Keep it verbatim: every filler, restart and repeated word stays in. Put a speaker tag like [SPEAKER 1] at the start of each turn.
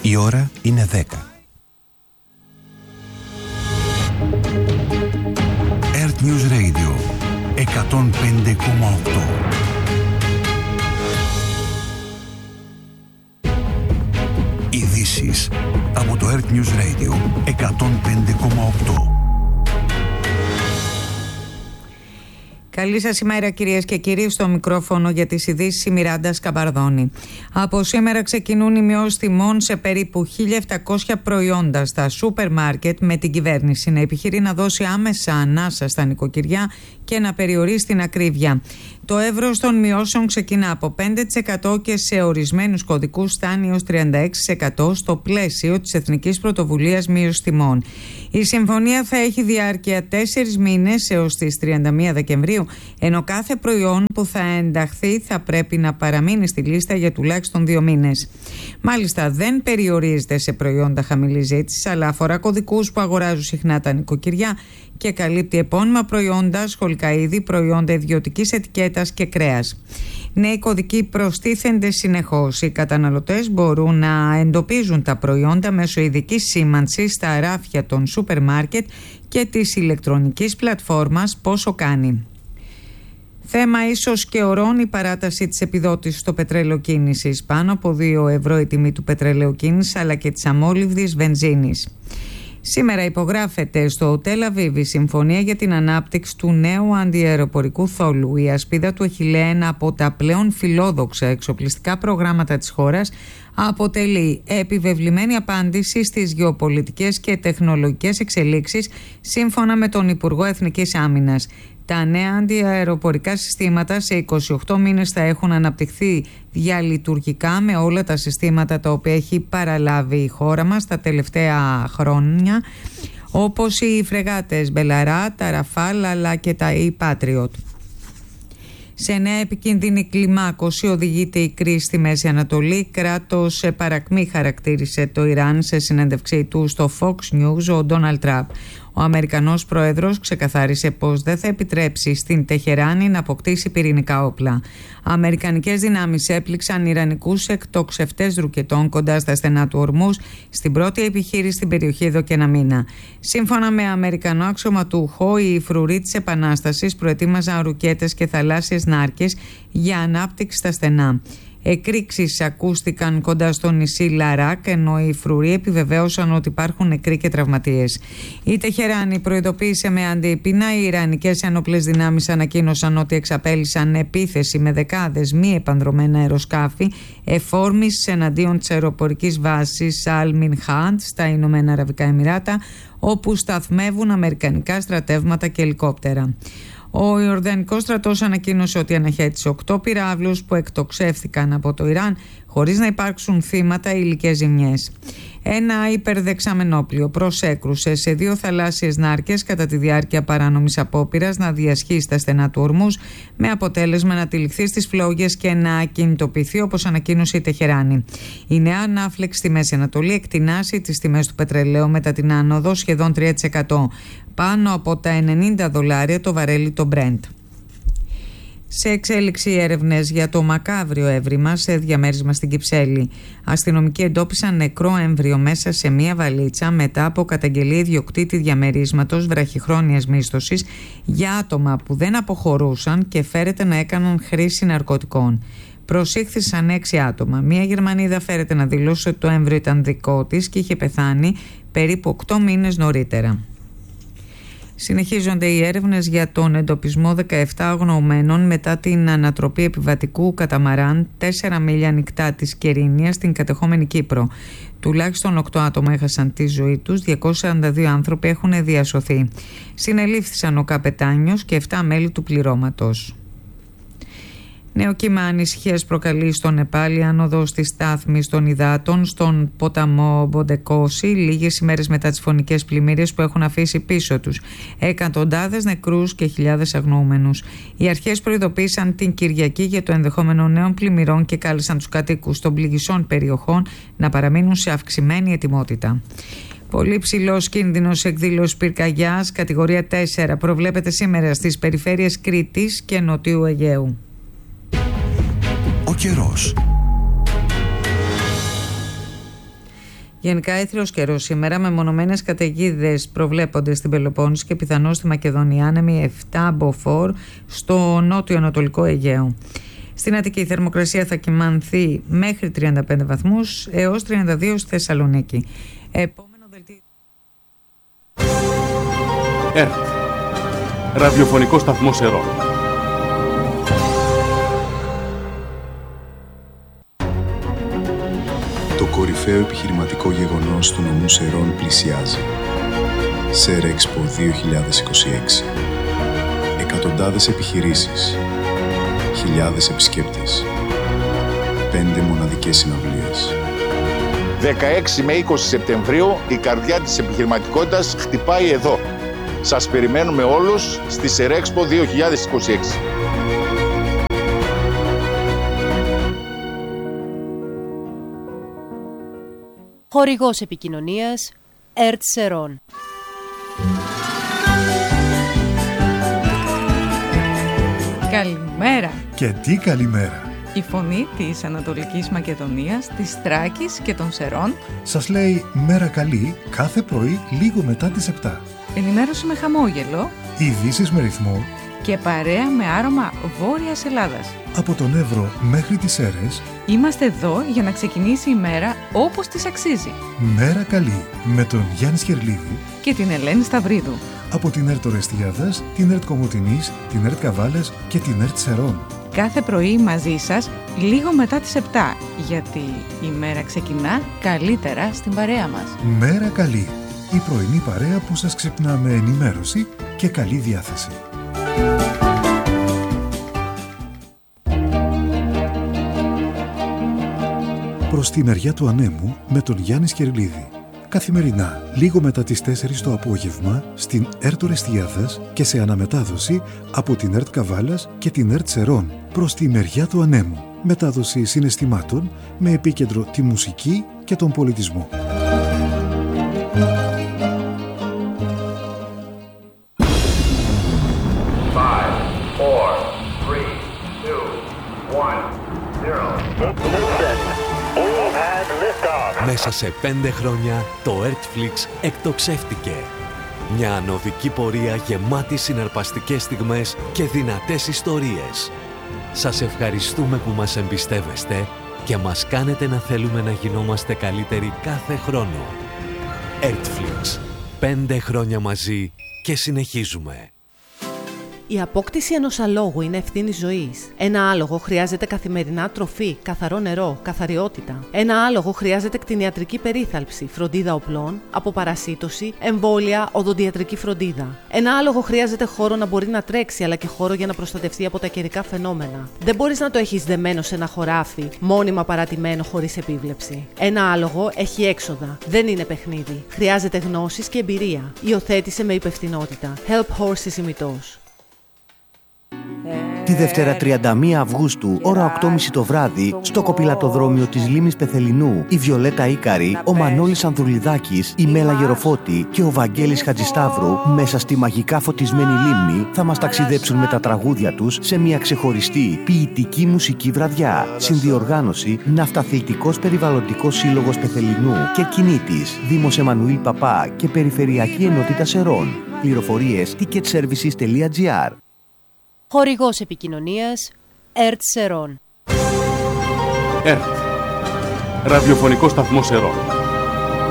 [SPEAKER 1] Η ώρα είναι δέκα. Earth News Radio εκατόν πέντε κόμμα οκτώ. Ειδήσεις από το Earth News Radio εκατόν πέντε κόμμα οκτώ.
[SPEAKER 2] Καλή σας ημέρα κυρίες και κύριοι, στο μικρόφωνο για τις ειδήσεις η Μιράντα Σκαμπαρδόνη. Από σήμερα ξεκινούν οι μειώσεις τιμών σε περίπου χίλια επτακόσια προϊόντα στα σούπερ μάρκετ, με την κυβέρνηση να επιχειρεί να δώσει άμεσα ανάσα στα νοικοκυριά και να περιορίσει την ακρίβεια. Το εύρος των μειώσεων ξεκινά από πέντε τοις εκατό και σε ορισμένους κωδικούς φτάνει έως τριάντα έξι τοις εκατό στο πλαίσιο της Εθνικής Πρωτοβουλίας Μείωσης Τιμών. Η συμφωνία θα έχει διάρκεια τέσσερις μήνες έως τις τριάντα μία Δεκεμβρίου, ενώ κάθε προϊόν που θα ενταχθεί θα πρέπει να παραμείνει στη λίστα για τουλάχιστον δύο μήνες. Μάλιστα, δεν περιορίζεται σε προϊόντα χαμηλής ζήτησης, αλλά αφορά κωδικούς που αγοράζουν συχνά τα νοικοκυριά και καλύπτει επώνυμα προϊόντα, σχολικά είδη, προϊόντα ιδιωτικής ετικέτας και κρέας. Νέοι κωδικοί προστίθενται συνεχώς. Οι καταναλωτές μπορούν να εντοπίζουν τα προϊόντα μέσω ειδικής σήμανσης στα ράφια των σούπερ μάρκετ και της ηλεκτρονικής πλατφόρμας Πόσο Κάνει. Θέμα ίσως και ωρών η παράταση της επιδότησης στο πετρέλαιο κίνησης. Πάνω από δύο ευρώ η τιμή του πετρελαίου κίνησης αλλά και της αμόλυβδης βενζίνης. Σήμερα υπογράφεται στο Τελ Αβίβ η συμφωνία για την ανάπτυξη του νέου αντιαεροπορικού θόλου. Η ασπίδα του Αχιλλέα, ένα από τα πλέον φιλόδοξα εξοπλιστικά προγράμματα της χώρας, αποτελεί επιβεβλημένη απάντηση στις γεωπολιτικές και τεχνολογικές εξελίξεις, σύμφωνα με τον Υπουργό Εθνικής Άμυνας. Τα νέα αντιαεροπορικά συστήματα σε είκοσι οκτώ μήνες θα έχουν αναπτυχθεί διαλειτουργικά με όλα τα συστήματα τα οποία έχει παραλάβει η χώρα μας τα τελευταία χρόνια, όπως οι φρεγάτες Μπελαρά, τα Ραφάλ αλλά και τα E-Patriot. Σε νέα επικίνδυνη κλιμάκωση οδηγείται η κρίση στη Μέση Ανατολή. Κράτος σε παρακμή χαρακτήρισε το Ιράν σε συνέντευξή του στο Fox News ο Ντόναλντ Τραμπ. Ο Αμερικανός πρόεδρος ξεκαθάρισε πως δεν θα επιτρέψει στην Τεχεράνη να αποκτήσει πυρηνικά όπλα. Αμερικανικές δυνάμεις έπληξαν ιρανικούς εκτοξευτές ρουκετών κοντά στα στενά του Ορμούς στην πρώτη επιχείρηση στην περιοχή εδώ και ένα μήνα. Σύμφωνα με Αμερικανό αξιωματούχο, οι φρουροί της Επανάστασης προετοίμαζαν ρουκέτες και θαλάσσιες νάρκες για ανάπτυξη στα στενά. Εκρήξεις ακούστηκαν κοντά στο νησί Λαράκ, ενώ οι φρουροί επιβεβαίωσαν ότι υπάρχουν νεκροί και τραυματίες. Η Τεχεράνη προειδοποίησε με αντίπεινα. Οι ιρανικές ένοπλες δυνάμεις ανακοίνωσαν ότι εξαπέλυσαν επίθεση με δεκάδες μη επανδρομένα αεροσκάφη εφόρμης εναντίον της αεροπορικής βάσης Αλ Μινχάντ στα Ηνωμένα Αραβικά Εμιράτα, όπου σταθμεύουν αμερικανικά στρατεύματα και ελικόπτερα. Ο Ιορδανικός στρατός ανακοίνωσε ότι αναχέτησε οκτώ πυράβλους που εκτοξεύθηκαν από το Ιράν χωρίς να υπάρξουν θύματα ή υλικές ζημιές. Ένα υπερδεξαμενόπλιο προσέκρουσε σε δύο θαλάσσιες νάρκες κατά τη διάρκεια παράνομης απόπειρας να διασχίσει τα στενά του Ορμούς, με αποτέλεσμα να τυλιχθεί στις φλόγες και να ακινητοποιηθεί, όπως ανακοίνωσε η Τεχεράνη. Η νέα ανάφλεξη στη Μέση Ανατολή εκτινάσει τις τιμές του πετρελαίου μετά την άνοδο σχεδόν τρία τοις εκατό, πάνω από τα ενενήντα δολάρια το βαρέλι το Brent. Σε εξέλιξη έρευνες για το μακάβριο έβριμα σε διαμέρισμα στην Κυψέλη. Αστυνομικοί εντόπισαν νεκρό έμβριο μέσα σε μία βαλίτσα μετά από καταγγελία ιδιοκτήτη διαμερίσματος βραχυχρόνιας μίσθωσης για άτομα που δεν αποχωρούσαν και φέρεται να έκαναν χρήση ναρκωτικών. Προσήχθησαν έξι άτομα. Μία Γερμανίδα φέρεται να δηλώσει ότι το έμβριο ήταν δικό της και είχε πεθάνει περίπου οκτώ μήνες νωρίτερα. Συνεχίζονται οι έρευνες για τον εντοπισμό δεκαεπτά αγνοωμένων μετά την ανατροπή επιβατικού καταμαράν τέσσερα μίλια νυχτά της Κερίνιας στην κατεχόμενη Κύπρο. Τουλάχιστον οκτώ άτομα έχασαν τη ζωή τους, διακόσιοι σαράντα δύο άνθρωποι έχουν διασωθεί. Συνελήφθησαν ο καπετάνιος και επτά μέλη του πληρώματος. Νέο κύμα ανησυχίας προκαλεί στο Νεπάλ η άνοδος της στάθμης των υδάτων στον ποταμό Μποντεκόση, λίγες ημέρες μετά τις φωνικές πλημμύρες που έχουν αφήσει πίσω τους εκατοντάδες νεκρούς και χιλιάδες αγνοούμενους. Οι αρχές προειδοποίησαν την Κυριακή για το ενδεχόμενο νέων πλημμυρών και κάλεσαν τους κατοίκους των πληγισών περιοχών να παραμείνουν σε αυξημένη ετοιμότητα. Πολύ ψηλός κίνδυνος εκδήλωσης πυρκαγιάς κατηγορία τέσσερα προβλέπεται σήμερα στις περιφέρειες Κρήτης και Νοτιού Αιγαίου.
[SPEAKER 1] Ο καιρός.
[SPEAKER 2] Γενικά έθριος καιρός σήμερα, με μονομένες καταιγίδες προβλέπονται στην Πελοπόννησο και πιθανώς στη Μακεδονία, άνεμοι επτά μποφόρ στο νότιο-ανατολικό Αιγαίο. Στην Αττική η θερμοκρασία θα κυμανθεί μέχρι τριάντα πέντε βαθμούς έως τριάντα δύο στη Θεσσαλονίκη. Επόμενο δελτίο.
[SPEAKER 3] ΕΡΤ, ραδιοφωνικό σταθμό Σερών.
[SPEAKER 4] Το κορυφαίο επιχειρηματικό γεγονός του νομού Σερών πλησιάζει. Σερέξπο δύο χιλιάδες είκοσι έξι. Εκατοντάδες επιχειρήσεις. Χιλιάδες επισκέπτες. Πέντε μοναδικές συναυλίες.
[SPEAKER 5] δεκαέξι με είκοσι Σεπτεμβρίου η καρδιά της επιχειρηματικότητας χτυπάει εδώ. Σας περιμένουμε όλους στη Σερέξπο δύο χιλιάδες είκοσι έξι.
[SPEAKER 6] Χορηγός επικοινωνίας ΕΡΤ Σερών.
[SPEAKER 7] Καλημέρα.
[SPEAKER 1] Και τι καλημέρα.
[SPEAKER 7] Η φωνή της Ανατολικής Μακεδονίας, της Θράκης και των Σερών
[SPEAKER 1] Σας λέει μέρα καλή κάθε πρωί λίγο μετά τις επτά.
[SPEAKER 7] ενημέρωση με χαμόγελο
[SPEAKER 1] Ειδήσεις με ρυθμό
[SPEAKER 7] και παρέα με άρωμα Βόρειας Ελλάδας.
[SPEAKER 1] από τον Εύρο μέχρι τις Σέρρες.
[SPEAKER 7] Είμαστε εδώ για να ξεκινήσει η μέρα όπως της αξίζει.
[SPEAKER 1] Μέρα καλή με τον Γιάννη Σκερλίδη
[SPEAKER 7] Και την Ελένη Σταυρίδου.
[SPEAKER 1] από την ΕΡΤ Ορεστιάδας, την ΕΡΤ Κομοτηνής, την ΕΡΤ Καβάλας και την ΕΡΤ Σερών.
[SPEAKER 7] Κάθε πρωί μαζί σας λίγο μετά τις επτά, γιατί η μέρα ξεκινά καλύτερα στην παρέα μας.
[SPEAKER 1] Μέρα καλή. Η πρωινή παρέα που σας ξυπνά με ενημέρωση και καλή διάθεση. Προς τη μεριά του ανέμου με τον Γιάννη Σκερλίδη. Καθημερινά, λίγο μετά τις τέσσερις το απόγευμα, στην ΕΡΤ Ορεστιάδας και σε αναμετάδοση από την ΕΡΤ Καβάλας και την ΕΡΤ Σερών. Προς τη μεριά του ανέμου. Μετάδοση συναισθημάτων με επίκεντρο τη μουσική και τον πολιτισμό.
[SPEAKER 8] Μέσα σε πέντε χρόνια το Earthflix εκτοξεύτηκε. Μια ανωδική πορεία γεμάτη συναρπαστικές στιγμές και δυνατές ιστορίες. Σας ευχαριστούμε που μας εμπιστεύεστε και μας κάνετε να θέλουμε να γινόμαστε καλύτεροι κάθε χρόνο. Earthflix. Πέντε χρόνια μαζί και συνεχίζουμε.
[SPEAKER 9] Η απόκτηση ενός αλόγου είναι ευθύνη ζωής. Ένα άλογο χρειάζεται καθημερινά τροφή, καθαρό νερό, καθαριότητα. Ένα άλογο χρειάζεται κτηνιατρική περίθαλψη, φροντίδα οπλών, αποπαρασίτωση, εμβόλια, οδοντιατρική φροντίδα. Ένα άλογο χρειάζεται χώρο να μπορεί να τρέξει, αλλά και χώρο για να προστατευτεί από τα καιρικά φαινόμενα. Δεν μπορείς να το έχεις δεμένο σε ένα χωράφι, μόνιμα παρατημένο χωρίς επίβλεψη. Ένα άλογο έχει έξοδα. Δεν είναι παιχνίδι. Χρειάζεται γνώσεις και εμπειρία. Υιοθέτησε με υπευθυνότητα. Help Horses ημιτός.
[SPEAKER 10] Τη Δευτέρα τριάντα μία Αυγούστου, ώρα οκτώ και μισή το βράδυ, στο κοπηλατοδρόμιο της Λίμνης Πεθελινού, η Βιολέτα Ίκαρη, ο Μανώλης Ανδρουλιδάκης, η Μέλα Γεροφώτη και ο Βαγγέλης Χατζησταύρου, μέσα στη μαγικά φωτισμένη λίμνη, θα μας ταξιδέψουν με τα τραγούδια τους σε μια ξεχωριστή ποιητική μουσική βραδιά. Συνδιοργάνωση Ναυταθλητικός Περιβαλλοντικός Σύλλογος Πεθελινού και Κινήτης, Δήμος Εμμανουήλ Παπά και Περιφερειακή Ενότητα Σερών. Πληροφορίες ticketservices τελεία gr.
[SPEAKER 6] Χορηγός επικοινωνίας ΕΡΤ Σερών.
[SPEAKER 3] ΕΡΤ, ραδιοφωνικό σταθμό Σερών.